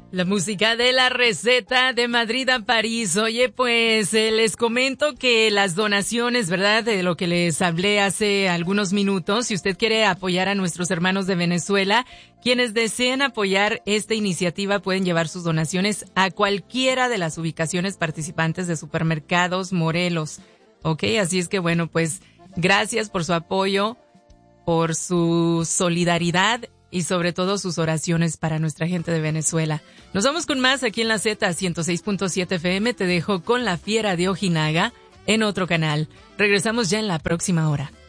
La música de la receta de Madrid a París. Oye, pues les comento que las donaciones, ¿verdad? De lo que les hablé hace algunos minutos. Si usted quiere apoyar a nuestros hermanos de Venezuela, quienes deseen apoyar esta iniciativa pueden llevar sus donaciones a cualquiera de las ubicaciones participantes de Supermercados Morelos. Ok, así es que bueno, pues gracias por su apoyo, por su solidaridad y sobre todo sus oraciones para nuestra gente de Venezuela. Nos vamos con más aquí en la Z 106.7 FM. Te dejo con La Fiera de Ojinaga en otro canal. Regresamos ya en la próxima hora.